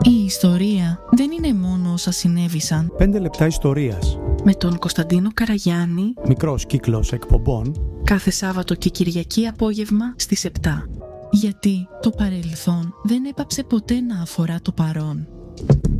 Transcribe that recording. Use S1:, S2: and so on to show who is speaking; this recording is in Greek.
S1: Η ιστορία δεν είναι μόνο όσα συνέβησαν.
S2: 5 λεπτά ιστορίας.
S1: Με τον Κωνσταντίνο Καραγιάννη.
S2: Μικρός κύκλος εκπομπών.
S1: Κάθε Σάββατο και Κυριακή απόγευμα στις 7. Γιατί το παρελθόν δεν έπαψε ποτέ να αφορά το παρόν.